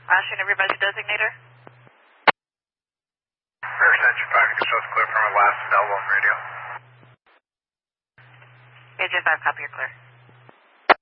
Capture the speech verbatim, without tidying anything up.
Ashing everybody's designator. Rear Century five, you can show us clear from our last cell on radio. Agent five, copy, you're clear.